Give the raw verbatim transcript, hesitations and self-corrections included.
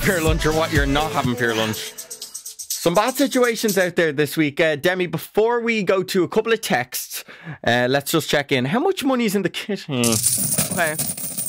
for your lunch or what you're not having for your lunch. Some bad situations out there this week. Uh, Demi, before we go to a couple of texts, uh, let's just check in. How much money is in the kitchen? Okay.